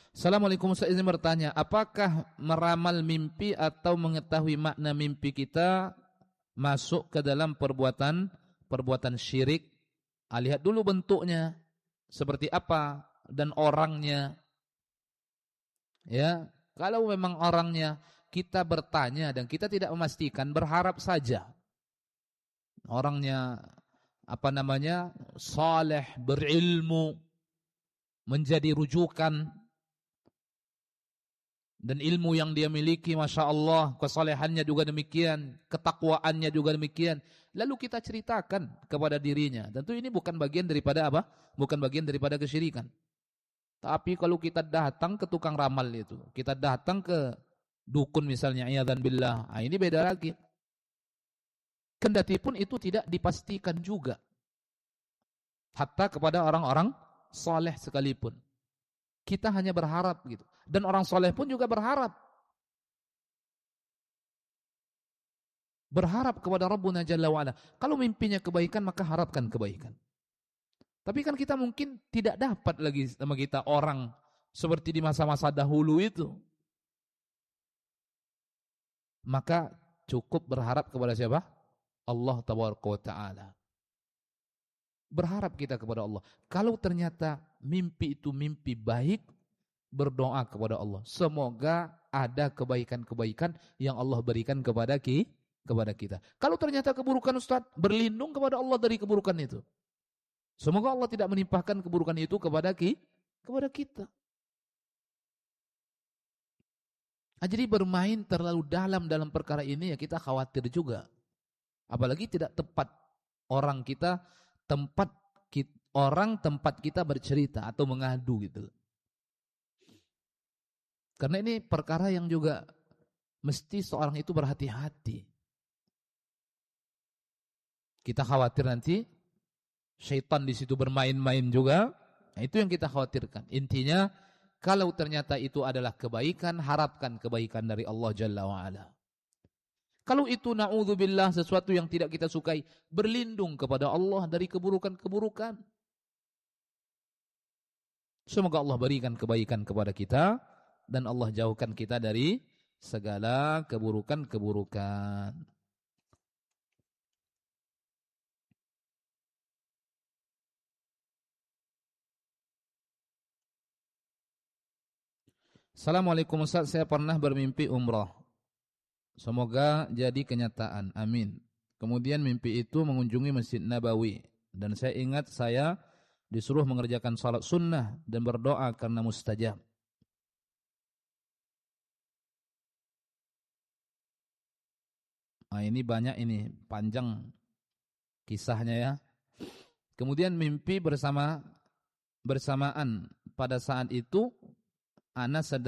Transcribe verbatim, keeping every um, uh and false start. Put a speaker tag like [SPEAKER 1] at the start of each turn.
[SPEAKER 1] Assalamualaikum, saya izin bertanya, apakah meramal mimpi atau mengetahui makna mimpi kita masuk ke dalam perbuatan perbuatan syirik? Ah, lihat dulu bentuknya seperti apa dan orangnya. Ya, kalau memang orangnya kita bertanya dan kita tidak memastikan, berharap saja. Orangnya apa namanya? Saleh, berilmu, menjadi rujukan, dan ilmu yang dia miliki Masya Allah, kesalehannya juga demikian, ketakwaannya juga demikian. Lalu kita ceritakan kepada dirinya. Tentu ini bukan bagian daripada apa? Bukan bagian daripada kesyirikan. Tapi kalau kita datang ke tukang ramal itu, kita datang ke dukun misalnya, iyadzan billah, nah ini beda lagi. Kendati pun itu tidak dipastikan juga. Hatta kepada orang-orang saleh sekalipun. Kita hanya berharap gitu. Dan orang soleh pun juga berharap. Berharap kepada Rabbuna Jalla wa'ala. Kalau mimpinya kebaikan, maka harapkan kebaikan. Tapi kan kita mungkin tidak dapat lagi sama kita orang seperti di masa-masa dahulu itu. Maka cukup berharap kepada siapa? Allah Tabaraka wa Ta'ala. Berharap kita kepada Allah. Kalau ternyata mimpi itu mimpi baik, berdoa kepada Allah. Semoga ada kebaikan-kebaikan yang Allah berikan kepada ki, kepada kita. Kalau ternyata keburukan, Ustaz, berlindung kepada Allah dari keburukan itu. Semoga Allah tidak menimpahkan keburukan itu kepada ki, kepada kita. Nah, jadi bermain terlalu dalam dalam perkara ini ya kita khawatir juga. Apalagi tidak tepat orang kita tempat kita, orang tempat kita bercerita atau mengadu gitu. Karena ini perkara yang juga mesti seorang itu berhati-hati. Kita khawatir nanti syaitan di situ bermain-main juga. Nah, itu yang kita khawatirkan. Intinya kalau ternyata itu adalah kebaikan, harapkan kebaikan dari Allah Jalla wa'ala. Kalau itu na'udzubillah sesuatu yang tidak kita sukai, berlindung kepada Allah dari keburukan-keburukan. Semoga Allah berikan kebaikan kepada kita dan Allah jauhkan kita dari segala keburukan-keburukan. Assalamualaikum Ustaz, saya pernah bermimpi umrah. Semoga jadi kenyataan. Amin. Kemudian mimpi itu mengunjungi Masjid Nabawi dan saya ingat saya disuruh mengerjakan salat sunnah dan berdoa karena mustajab. Nah, ini banyak ini, panjang kisahnya ya. Kemudian mimpi bersama bersamaan pada saat itu ana sedang